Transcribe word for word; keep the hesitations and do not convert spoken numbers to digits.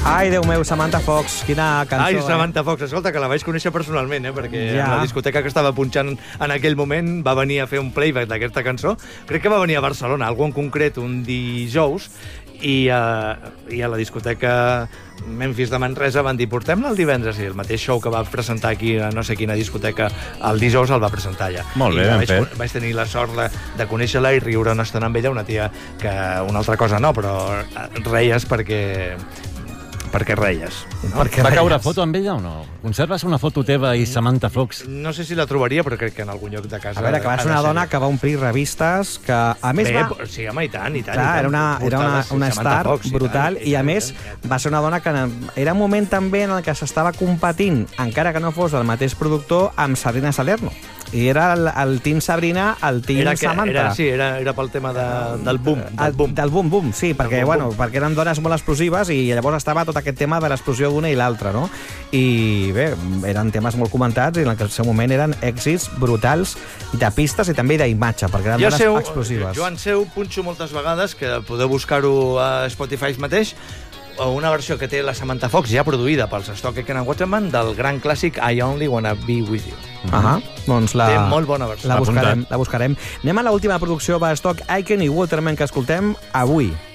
Ai, Déu meu, Samantha Fox, quina cançó. Ai, Samantha eh? Fox, escolta, que la vaig conèixer personalment, eh, perquè Ja. en la discoteca que estava punxant en aquell moment va venir a fer un playback d'aquesta cançó. Crec que va venir a Barcelona, algú en concret, un dijous, i, uh, i a la discoteca Memphis de Manresa van dir portem-la el divendres, i el mateix show que va presentar aquí a no sé quina discoteca el dijous el va presentar allà. Molt bé, I ben vaig, fet. vaig tenir la sort de, de conèixer-la i riure una estona amb ella, una tia que una altra cosa no, però reies perquè perquè reies. No? Perquè Va caure reies. foto amb ella o no? Conserves una foto teva i Samantha Fox? No sé si la trobaria, però crec que en algun lloc de casa... A veure, que va ser una dona que va omplir revistes, que a més Bé, va... sí, home, i tant, i tant. Clar, i tant. era una, era una, Portades, una Samantha star Fox, brutal, tant, i a tant, més i tant. va ser una dona que era un moment també en el que s'estava competint, encara que no fos del mateix productor, amb Sabrina Salerno. I era el, el team Sabrina, el team Era, que, Samantha. era, sí, era, era pel tema de, del boom. Del El, boom. del boom, boom, sí, perquè, boom, bueno, boom. perquè eren dones molt explosives i llavors estava tot aquest tema de l'explosió d'una i l'altra, no? I bé, eren temes molt comentats i en el que al seu moment eren èxits brutals de pistes i també d'imatge, perquè eren Jo dones seu, explosives. Joan Seu punxo moltes vegades, que podeu buscar-ho a Spotify mateix, o una versió que té la Samantha Fox ja produïda pels Stock Aitken and Waterman del gran clàssic I Only Wanna Be With You. Ahà, doncs la, Té molt bona versió. la buscarem, Apuntat. la buscarem. Anem a l'última producció de Stock Aitken i Waterman que escoltem avui.